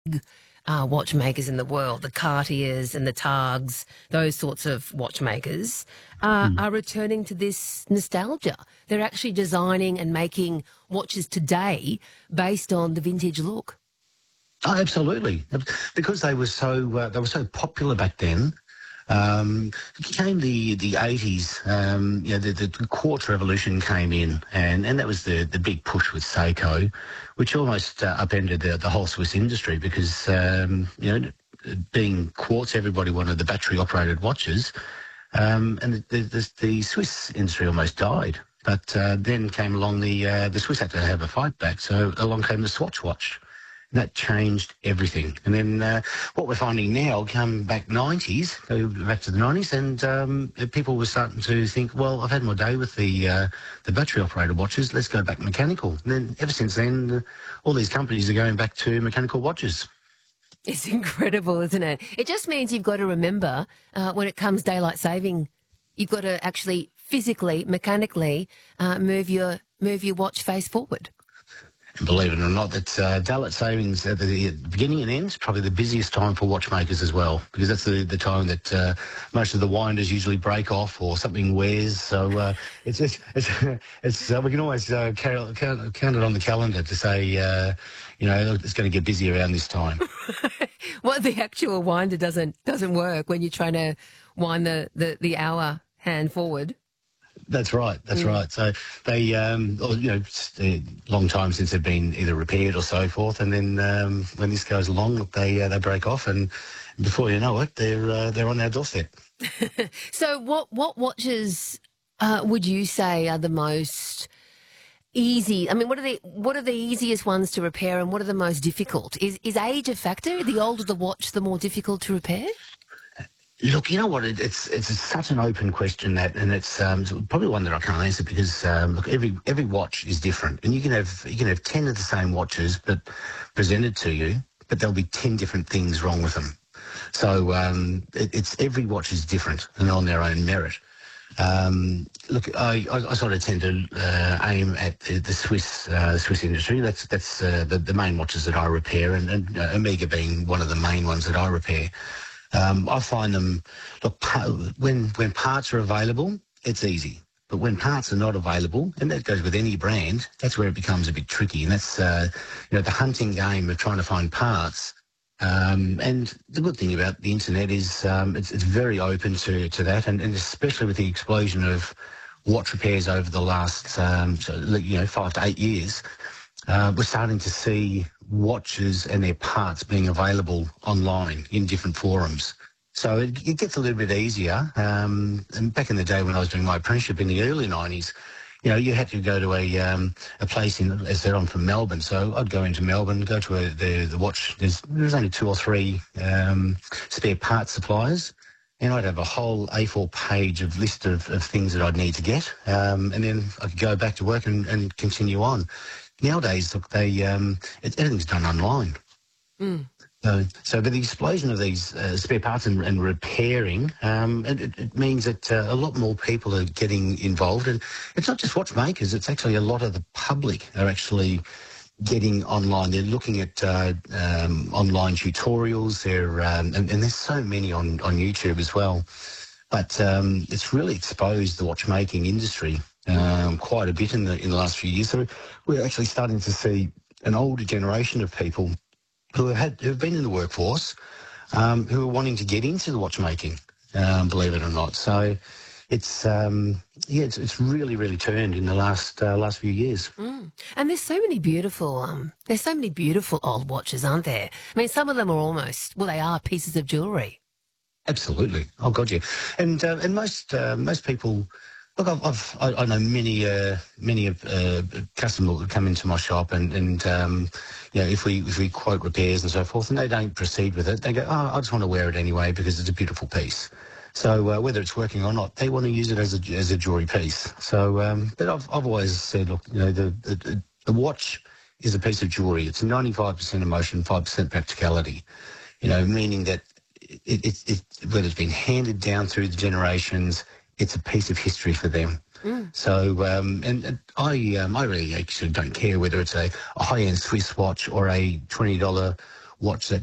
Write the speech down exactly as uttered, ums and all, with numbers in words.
uh, watchmakers in the world, the Cartiers and the Targs, those sorts of watchmakers, uh, Mm. are returning to this nostalgia. They're actually designing and making watches today based on the vintage look. Oh, absolutely, because they were so uh, they were so popular back then. Um, it came the the eighties. Um, you know, the, the quartz revolution came in, and, and that was the, the big push with Seiko, which almost uh, upended the, the whole Swiss industry because um, you know, being quartz, everybody wanted the battery operated watches, um, and the, the the Swiss industry almost died. But uh, then came along the uh, the Swiss had to have a fight back, so along came the Swatch watch. That changed everything. And then uh, what we're finding now, come back nineties, go back to the nineties, and um, people were starting to think, well, I've had my day with the uh, the battery-operated watches, let's go back mechanical. And then ever since then, uh, all these companies are going back to mechanical watches. It's incredible, isn't it? It just means you've got to remember uh, when it comes daylight saving, you've got to actually physically, mechanically uh, move your move your watch face forward. And believe it or not, that uh, daylight savings at the beginning and end is probably the busiest time for watchmakers as well, because that's the, the time that uh, most of the winders usually break off or something wears. So uh, it's it's, it's, it's uh, we can always uh, count, count, count it on the calendar to say, uh, you know, it's going to get busy around this time. Well, the actual winder doesn't doesn't work when you're trying to wind the, the, the hour hand forward. That's right. That's Mm. right. So they, um, or, you know, it's a long time since they've been either repaired or so forth, and then um, when this goes along, they uh, they break off, and before you know it, they're uh, they're on our doorstep. So, what what watches uh, would you say are the most easy? I mean, what are the what are the easiest ones to repair, and what are the most difficult? Is is age a factor? The older the watch, the more difficult to repair. Look, you know what? It, it's it's such an open question that, and it's um, probably one that I can't answer because um, look, every every watch is different, and you can have you can have ten of the same watches, but presented to you, but there'll be ten different things wrong with them. So um, it, it's every watch is different and on their own merit. Um, look, I, I, I sort of tend to uh, aim at the, the Swiss uh, Swiss industry. That's that's uh, the, the main watches that I repair, and, and uh, Omega being one of the main ones that I repair. Um, I find them, look, pa- when when parts are available, it's easy. But when parts are not available, and that goes with any brand, that's where it becomes a bit tricky. And that's, uh, you know, the hunting game of trying to find parts. Um, and the good thing about the internet is um, it's, it's very open to, to that, and, and especially with the explosion of watch repairs over the last, um, so, you know, five to eight years, uh, we're starting to see watches and their parts being available online in different forums. So it, it gets a little bit easier. Um, and back in the day when I was doing my apprenticeship in the early nineties, you know, you had to go to a um, a place in, as I said, I'm from Melbourne, so I'd go into Melbourne, go to a, the, the watch, there's, there's only two or three um, spare parts suppliers, and I'd have a whole A four page of list of, of things that I'd need to get, um, and then I could go back to work and, and continue on. Nowadays, look, they um, it, everything's done online. Mm. So, so with the explosion of these uh, spare parts and, and repairing, um, it, it it means that uh, a lot more people are getting involved. And it's not just watchmakers, it's actually a lot of the public are actually getting online. They're looking at uh, um, online tutorials, They're, um, and, and there's so many on, on YouTube as well. But um, it's really exposed the watchmaking industry um, quite a bit in the in the last few years. So we're actually starting to see an older generation of people who have had who've been in the workforce, um, who are wanting to get into the watchmaking, um, believe it or not. So it's um, yeah, it's, it's really really turned in the last uh, last few years. Mm. And there's so many beautiful, um, there's so many beautiful old watches, aren't there? I mean, some of them are almost, well, they are pieces of jewellery. Absolutely. Oh God, yeah. And uh, and most uh, most people. Look, I've, I've I, I know many uh, many of uh, customers that come into my shop, and and um, you know, if we if we quote repairs and so forth, and they don't proceed with it, they go, oh, I just want to wear it anyway because it's a beautiful piece. So uh, whether it's working or not, they want to use it as a as a jewelry piece. So, um, but I've I've always said, look, you know, the the, the watch is a piece of jewelry. It's ninety-five percent emotion, five percent practicality. You know, meaning that it, it, it whether it's been handed down through the generations, it's a piece of history for them. Mm. So, um, and, and I, um, I really actually don't care whether it's a, a high-end Swiss watch or a twenty dollar watch that